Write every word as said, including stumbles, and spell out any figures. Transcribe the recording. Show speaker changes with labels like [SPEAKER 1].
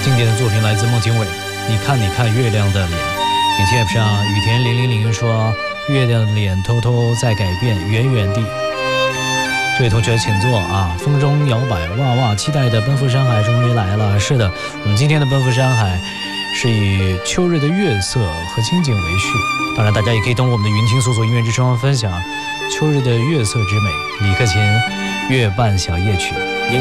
[SPEAKER 1] 经典的作品来自孟京伟，你看你看月亮的脸。并且上雨田零零零说，月亮的脸偷偷在改变，远远地。这位同学请坐啊，风中摇摆，哇哇，期待的奔赴山海终于来了。是的，我们今天的奔赴山海是以秋日的月色和清景为序，当然大家也可以通过我们的云听搜索音乐之声分享秋日的月色之美。李克勤月半小夜曲。